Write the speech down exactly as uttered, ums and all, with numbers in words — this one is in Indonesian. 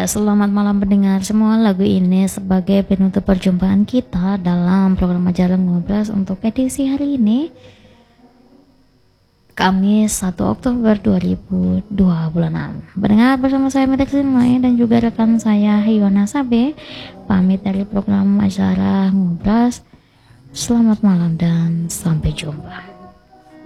Ya, selamat malam pendengar semua. Lagu ini sebagai penutup perjumpaan kita dalam program Majalah Ngobras untuk edisi hari ini, Kamis satu Oktober dua ribu dua puluh enam. Pendengar, bersama saya Medexin Mai dan juga rekan saya Hiwana Sabe, pamit dari program Majalah Ngobras. Selamat malam dan sampai jumpa.